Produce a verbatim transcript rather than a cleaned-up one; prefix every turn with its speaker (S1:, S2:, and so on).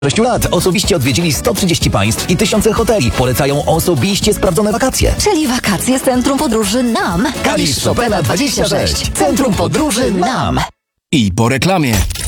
S1: sześciu lat osobiście odwiedzili sto trzydzieści państw i tysiące hoteli. Polecają osobiście sprawdzone wakacje.
S2: Czyli wakacje z Centrum Podróży nam.
S1: Kalisz Chopina dwadzieścia sześć. Centrum Podróży nam.
S3: I po reklamie.